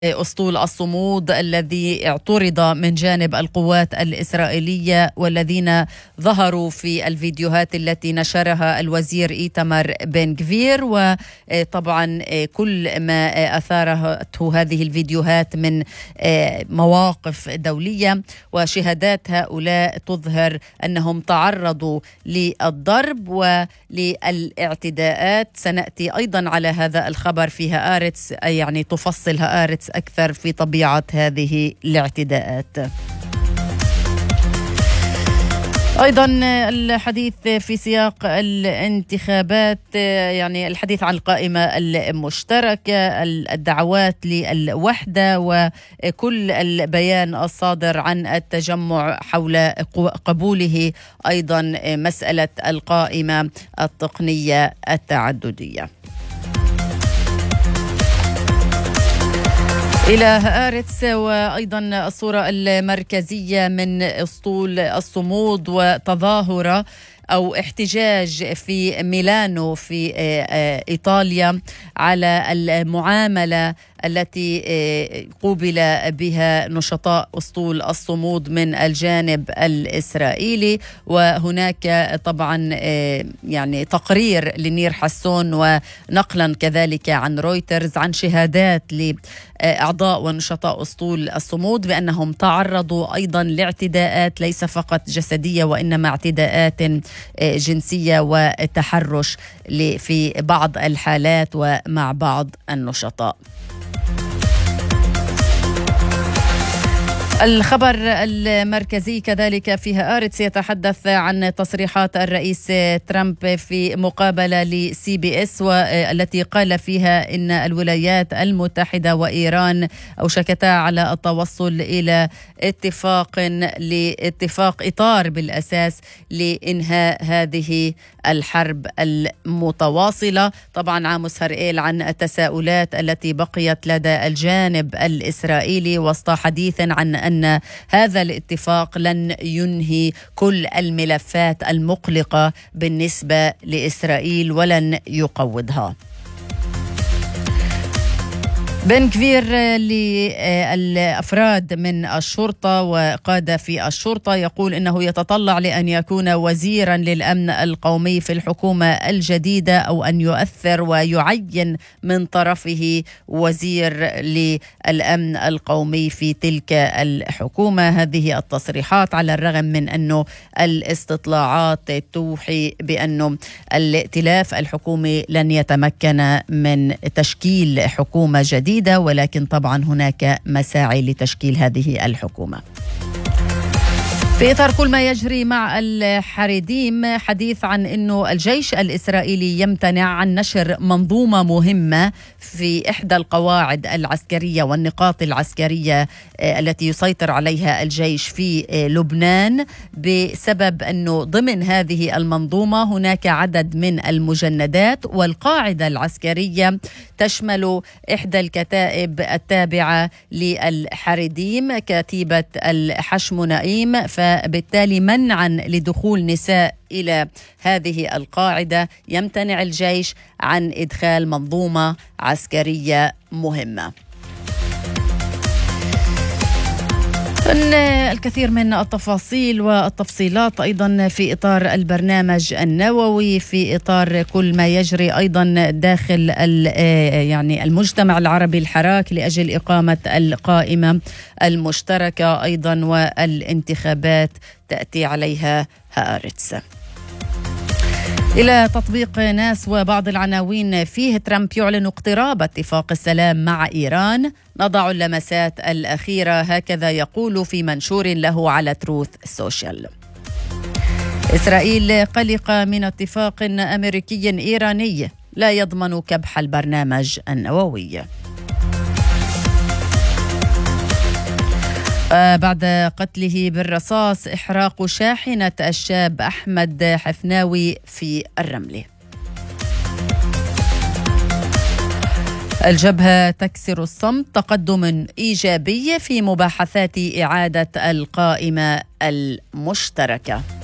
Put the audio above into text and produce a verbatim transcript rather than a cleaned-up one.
أسطول الصمود الذي اعترض من جانب القوات الإسرائيلية والذين ظهروا في الفيديوهات التي نشرها الوزير إيتمار بن غفير. وطبعا كل ما أثارته هذه الفيديوهات من مواقف دولية وشهادات هؤلاء تظهر أنهم تعرضوا للضرب وللاعتداءات. سنأتي أيضا على هذا الخبر في هآرتس، يعني تفصل هآرتس أكثر في طبيعة هذه الاعتداءات. أيضا الحديث في سياق الانتخابات، يعني الحديث عن القائمة المشتركة، الدعوات للوحدة وكل البيان الصادر عن التجمع حول قبوله أيضا مسألة القائمة التقنية التعددية. إلى هآرتس، وأيضا الصورة المركزية من أسطول الصمود وتظاهرة أو احتجاج في ميلانو في إيطاليا على المعاملة التي قوبل بها نشطاء أسطول الصمود من الجانب الإسرائيلي. وهناك طبعا يعني تقرير لنير حسون ونقلا كذلك عن رويترز عن شهادات لأعضاء ونشطاء أسطول الصمود بأنهم تعرضوا أيضا لاعتداءات ليس فقط جسدية وإنما اعتداءات جنسية وتحرش في بعض الحالات ومع بعض النشطاء. الخبر المركزي كذلك في هآرتس يتحدث عن تصريحات الرئيس ترامب في مقابلة لسي بي اس، والتي قال فيها إن الولايات المتحدة وإيران أوشكتا على التوصل إلى اتفاق لاتفاق إطار بالأساس لإنهاء هذه الحرب المتواصلة. طبعا عاموس هرئيل عن التساؤلات التي بقيت لدى الجانب الإسرائيلي وسط حديث عن أن هذا الاتفاق لن ينهي كل الملفات المقلقة بالنسبة لإسرائيل ولن يقوضها. بن غفير للأفراد من الشرطة وقادة في الشرطة يقول إنه يتطلع لأن يكون وزيرا للأمن القومي في الحكومة الجديدة أو أن يؤثر ويعين من طرفه وزير للأمن القومي في تلك الحكومة. هذه التصريحات على الرغم من أنه الاستطلاعات توحي بأنه الائتلاف الحكومي لن يتمكن من تشكيل حكومة جديدة، ولكن طبعا هناك مساعي لتشكيل هذه الحكومة. في إطار كل ما يجري مع الحريديم، حديث عن أنه الجيش الإسرائيلي يمتنع عن نشر منظومة مهمة في إحدى القواعد العسكرية والنقاط العسكرية التي يسيطر عليها الجيش في لبنان، بسبب أنه ضمن هذه المنظومة هناك عدد من المجندات، والقاعدة العسكرية تشمل إحدى الكتائب التابعة للحريديم كتيبة الحشمونائيم، فبالتالي منعا لدخول نساء إلى هذه القاعدة يمتنع الجيش عن إدخال منظومة عسكرية مهمة. الكثير من التفاصيل والتفصيلات أيضا في إطار البرنامج النووي، في إطار كل ما يجري أيضا داخل يعني المجتمع العربي، الحراك لأجل إقامة القائمة المشتركة أيضا والانتخابات تأتي عليها هآرتس. إلى تطبيق ناس وبعض العناوين فيه ترامب يعلن اقتراب اتفاق السلام مع إيران، نضع اللمسات الأخيرة، هكذا يقول في منشور له على تروث سوشيال. إسرائيل قلقة من اتفاق أمريكي إيراني لا يضمن كبح البرنامج النووي. بعد قتله بالرصاص إحراق شاحنة الشاب أحمد حفناوي في الرملة. الجبهة تكسر الصمت، تقدم إيجابي في مباحثات إعادة القائمة المشتركة.